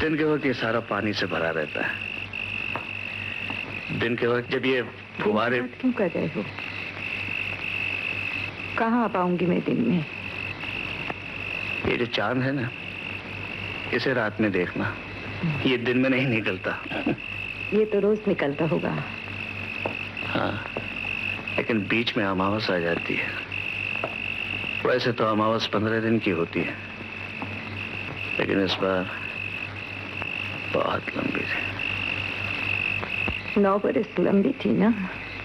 दिन के वक्त ये सारा पानी से भरा रहता है। दिन के वक्त जब ये फुहारे क्यों कर रहे हो? कहाँ आ पाऊंगी मैं दिन में? ये जो चांद है ना, इसे रात में देखना, ये दिन में नहीं निकलता। ये तो रोज निकलता होगा। हाँ, लेकिन बीच में अमावस आ जाती है। वैसे तो अमावस 15 दिन की होती है, लेकिन इस बार बहुत लंबी थी। 9 बरस लंबी थी ना।